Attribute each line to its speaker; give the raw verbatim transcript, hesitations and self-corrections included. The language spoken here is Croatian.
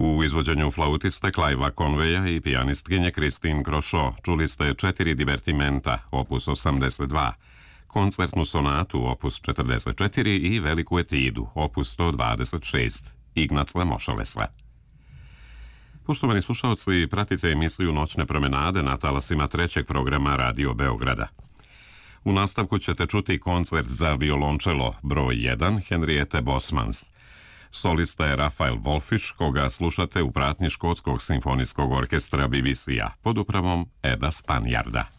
Speaker 1: U izvođenju flautiste Clivea Conwaya i pijanistkinje Christine Crochet čuli ste četiri divertimenta, opus osamdeset dva, koncertnu sonatu, opus četrdeset četiri i veliku etidu, opus sto dvadeset šest, Ignacla Mošalesa. Poštovani slušalci, pratite emisiju Noćne promenade na talasima trećeg programa Radio Beograda. U nastavku ćete čuti koncert za violončelo broj jedan Henriette Bosmans. Solista je Rafael Wolfisch, koga slušate u pratnji Škotskog simfonijskog orkestra B B C-a pod upravom Eda Spanjarda.